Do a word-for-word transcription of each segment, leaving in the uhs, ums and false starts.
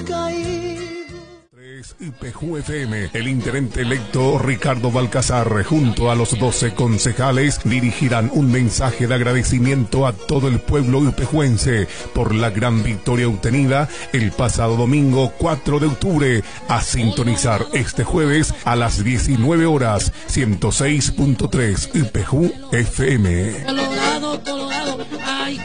caídos. Y P J F M, el intendente electo Ricardo Balcazar, junto a los doce concejales, dirigirán un mensaje de agradecimiento a todo el pueblo upejuense por la gran victoria obtenida el pasado domingo cuatro de octubre, a sintonizar este jueves a las diecinueve horas, ciento seis punto tres Y P J F M. Colorado, Colorado, ay,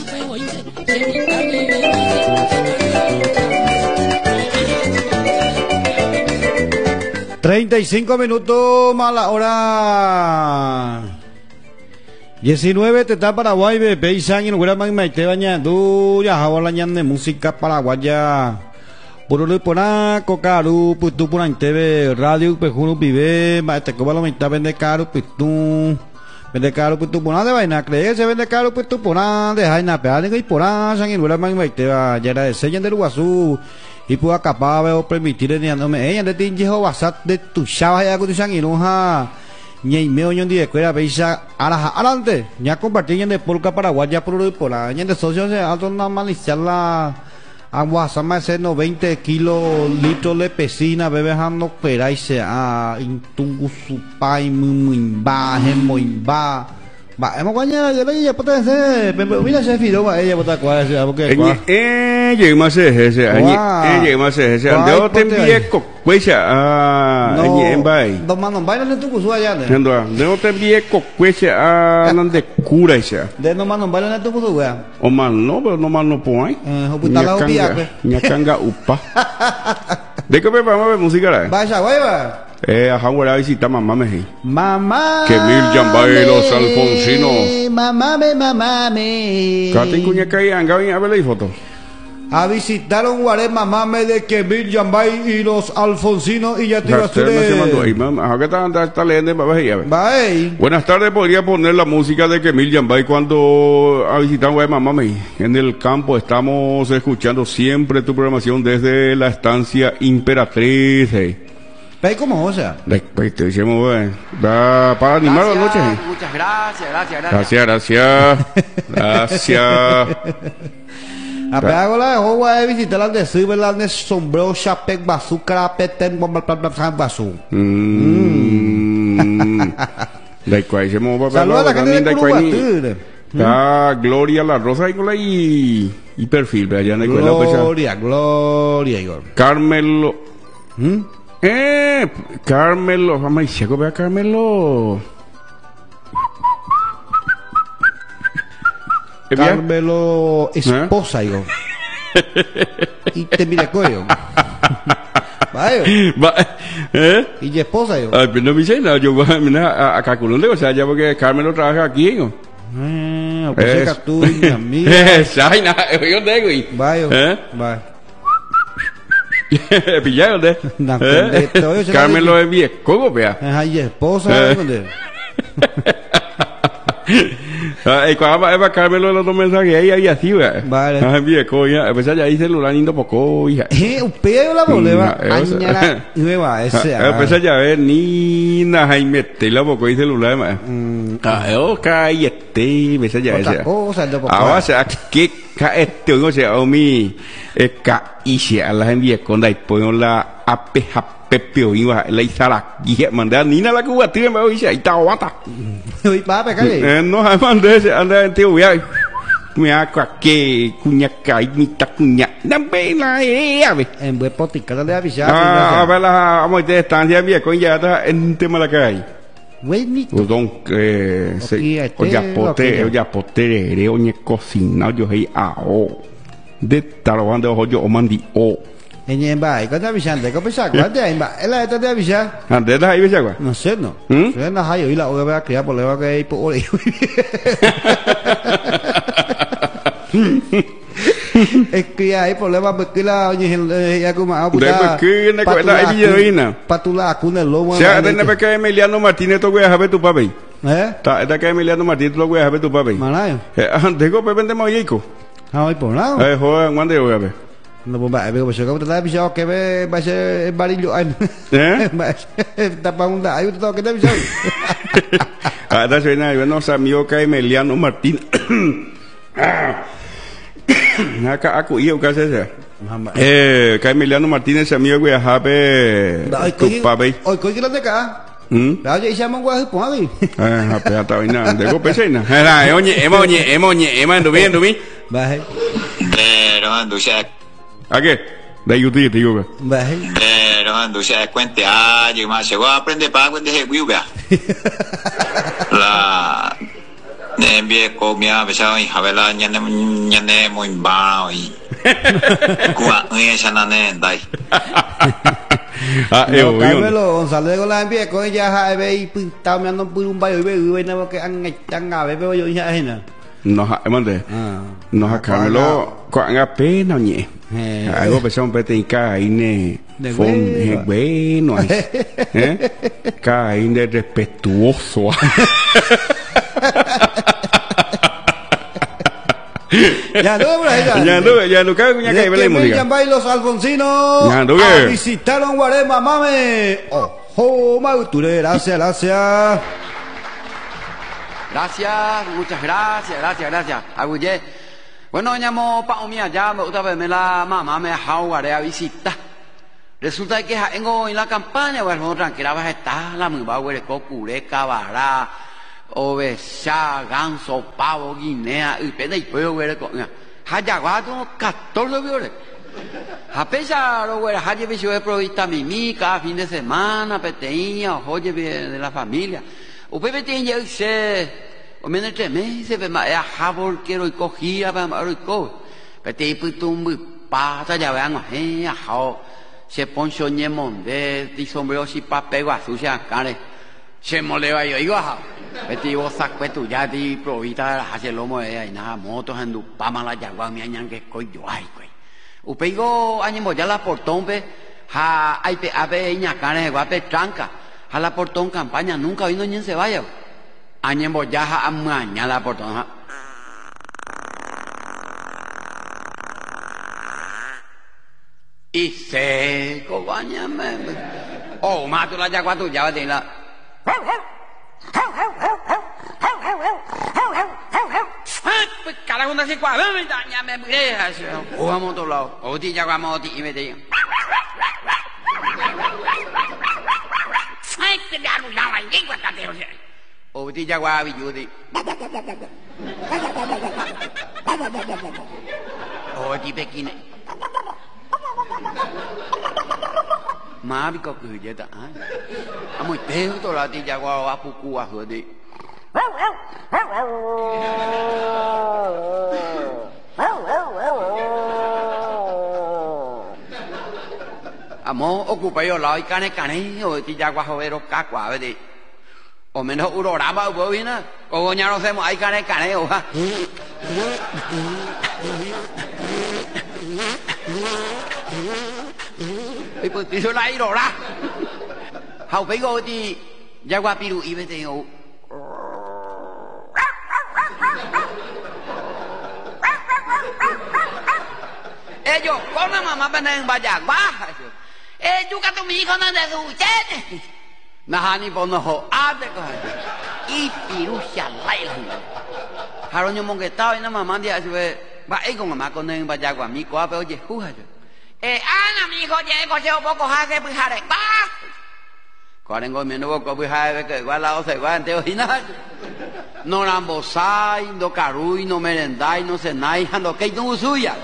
treinta y cinco minutos más la hora diecinueve, te está Paraguay, bebé y sang, y no hubiera más maite bañando, ya jabón de música paraguaya. Puro pona, cocaru, pues tú por ahí te ve radio, pues uno vive, maite como la mitad vende caro, pues tú, vende caro, pues tú por de vaina, crees, se vende caro, pues tú por de jaina, peane, y por ahí, sang, y no hubiera más maite, ya era de sellan del Guazú. Y puedo capaz de permitir en no me ella de tinjejo basat de tu chava ya con tu sanguinoja ni me oño de escuela beisa ara adelante ya compartir de polka paraguaya por por la de socio se alto una malicia la agua sama ese no veinte kilos litros de pesina bebe dejando pera y se a intungu su pai muy baje muy ba ba hemos guañado de ella puede ser mira ese filo va ella puede cuál sea porque eh llegué más ese año eh llegué más ese ando te envié cocuecha ah en bay dos manos bailan en tu cusu allá de ando no te envié cocuecha ah donde cura esa de no manos bailan en tu cusu güey o man no pero no man no point eh hospital la obvia ñacanga upa de qué vamos a ver música la vaya güey va Eh, a Howard a visitar mamá me. Mamá. Que Mil Yambay los Alfonsinos. Mamá me, mamá me. Cate cuña caían, Gaby, a ver la foto. A visitar un guaré mamá me de que Mil Yambay y los Alfonsinos y ya te ibas a hacer. Buenas tardes, podría poner la música de que Mil Yambay cuando a visitar un guaré mamá me. En el campo estamos escuchando siempre tu programación desde la estancia Imperatriz. Hey. ¿Ve cómo? O sea, después te decimos, bueno, da para animar la noche. Muchas gracias, gracias, gracias. Gracias, gracias. Gracias. Apeago la dejó, güey, visitar las de Silver, las de sombrero, chapec, bazooka, peten, bomba, bazoo. Mmm. Da cual se me va a saluda a la gente de Curubatú. Da Gloria La Rosa y y perfil, allá en la escuela. Gloria, Gloria, Igor. Carmelo. ¿Mm? Eh, Carmelo, vamos a decir que vea Carmelo. Carmelo, esposa, digo. Y te mira coño. Vaya. ¿Eh? Y esposa, digo. Ay, pero no me dice nada, yo voy a calcularle, o sea, ya porque Carmelo trabaja aquí, digo. Ah, pues es tú y amigo. Ay, nada, yo tengo y. Vaya. ¿Eh? Vaya. ¿Pillaron de? ¿Eh? Carmelo es viejo, ¿cómo vea? Ay, esposa, ¿dónde? Y cuando va a Carmelo los dos mensajes ahí había así, vea. Vale. Ay, viejo, ya, a pesar ya ahí celular lindo poco, hija. Eh, usted la boleva, añara, nueva, ese. A pesar ya ver, ni na Jaime te la poco y celular, ma. Ah, ok, y este, pesar ya ese. Otra cosa, de poco. Ah, o sea, que este uno se o mi ka isi a la gente con y pongo la apeja pepeo iba la isara y mandar ni nada la cuba tiene me dice ahí está aguanta. Uy, papá, ¿qué? Eh, no, mandé ese anda en tío voy a me acá que cuña caí mi ta cuña dame la eh ave en buen potica de avisar. Ah, a ver la vamos de estancia viejo ya está en tema la calle. Buenito. Udon eh se oya pote oya pote re oñe cocina yo hei a o de tarobando ojo o mandi o en emba y cuando avisante ¿qué pasa? ¿Cuánto hay emba? ¿Es la esta de avisar? ¿Ande la hay avisar? No sé, no. ¿Mm? Yo no hay oí la voy a criar por lo que hay por hoy. Es que hay problema porque la oye ya como a puta que en la escuela hay videoina patula con el lobo. O sea, de nada que Emiliano Martínez to voy a saber tu papi. ¿Eh? Está esta que Emiliano Martínez lo voy a saber tu papi. Manayo. Eh, digo pepe de moyico. Ah, hoy por lado. Eh, joder, ¿cuándo voy a ver? No, pues va, pero yo como te estaba avisado que ve va a ser el varillo. ¿Eh? Está para un hay otro que te avisado. Ah, está suena, yo no sabía que Emiliano Martínez. Acá acu yo qué hace. Eh, que Emiliano Martínez amigo güey hape tu papi. Hoy coi que lo de acá. Hmm. La ya llama guay po abi. Eh, hape ata vaina de go pesena. Era, oye, ema oye, ema oye, ema ndo bien, ndo bien. Baje. Pero ando ya ¿A qué? De YouTube te digo. Baje. pero ando ya cuente ah, yo más llegó a aprender para cuente de guiuga. La ne envié comida, besado y javela ñane ñane muy bao y cua oye sana ne dai. Ah, No, eh, Carmelo González con la envía con ella ha ve y tao me ando por un bayo y ve na que an tan a ve yo ya hena. Nos ha, mande. Ah. Nos ha Carmelo con a pena ñe. Eh. Algo pesado un pete ca ine De fom bueno. bueno. Eh? Ca ine respetuoso. Ya no, bro, Ya no, ya no cabe cuña que vele música. Llamáis los alfonsinos Ya, ¿tú qué? a visitaron Guarema, mame. Ojo, Mauture, gracias, gracias. Gracias, muchas gracias, gracias, gracias. Aguye. Bueno, llamo pa mía ya me gusta verme la mamá me ha a visitar. Resulta que tengo en la campaña, bueno, tranquila vas a estar, la muy va a ver cocure, cabará, oveja, ganso, pavo, guinea, y pena y puedo ver con hayaguato, catorce viores. A pesar de que haya visto de provista mimi cada fin de semana, peteña, oye de la familia. Usted tiene que ser o menos tres meses, pero es jabor quiero y cogía para mar y co. Pero te puto un pata ya vean eh ajao. Se poncho ni monde, di sombrero si papel guasu se acare. Se moleva yo digo ajao. Pero te vos saco tu ya di provita hace lomo de y nada motos en du pama la yagua mi añan que coi yo ay coi. Usted digo año ya la portón pe ha hay pe ave ña cane guape tranca. A la portón campaña nunca vino ni en se vaya. Año ya a mañana la portón. Y seco, bañame. Oh, mato la yagua tu ya de la. Pues carajo, no sé cuál. Dañame, oh, vamos a otro lado. Oh, ti yagua, moti y me diga. Ay, que ya no la lengua tateo. O ti yagua biyudi. O ti pekine. Mabi ko kujeta ah. Amoy teo to la ti yagua wa puku wa hodi. Amo ocupa yo la cane cane o ti yagua jovero cacua vedi. O menos uroraba bovina o ya no hacemos hay cane cane o ha. Y pues ti la irora. Hau pego ti yagua piru y vete o. Ellos con la mamá venen vaya baja. Eh, yo que tu mi hijo no de su chete. Nahani bono ade ko. I pirusha laila. Haronyo mongetao ina mamá dia sube ba e con mamá con en vaya gua mi ko ape oye juja. Eh, ana mi hijo ye ko se poco hace pues hare ba. Korengo mi no ko pues hare que igual la osa igual ante ojina. No rambosai, no carui, no merendai, no cenai, no que no suya.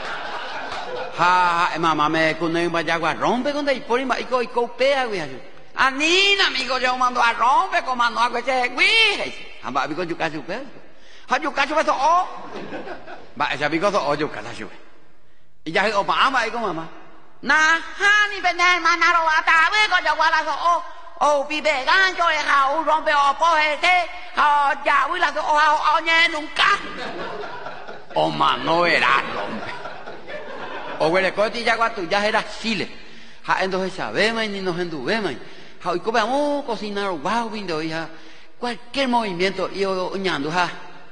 Ha, mamá me con en vaya gua rompe con dei por y ko y ko pea güey. Anina amigo yo mando a rompe como mando a que güey. Amba amigo yo casi pe. Ha yo casi eso o. Ba esa amigo so o yo casi yo. Y ya o pa ama con mamá. Na ha ni vender manaro ata we ko yo wala so o. O pibe gancho e ha u rompe o po este. Ha ya we la so o o nye nunca. O mano era rompe. O huele coti ya gua tu ya era Chile. Ha entonces sabemos ni nos enduvemos. Y como vamos a cocinar, wow, vindo, hija, cualquier movimiento, y yo oñando, ja.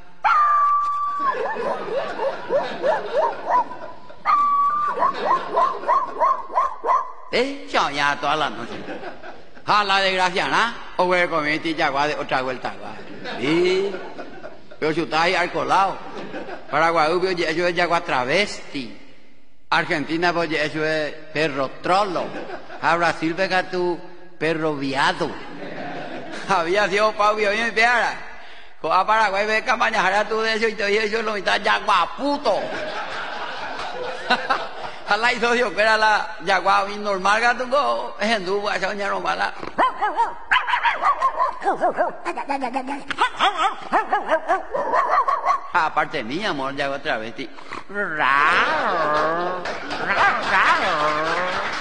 Eh, ya, ya, toda la noche. Ja, la desgracia, ¿no? O voy a comer y ya, de otra vuelta, va. Sí. Pero si está ahí al colado. Para Guadalupe, yo ya, ya, travesti. Argentina, pues eso es perro trolo. A Brasil, pega tu perro viado. Había sido Pablo y Piara. A Paraguay, ve campaña, hará tú de eso y te oye eso lo mitad yaguaputo. A la hizo yo, que era la yagua normal, gato, go, es en duda, esa doña normal. Aparte mía, amor, ya otra vez.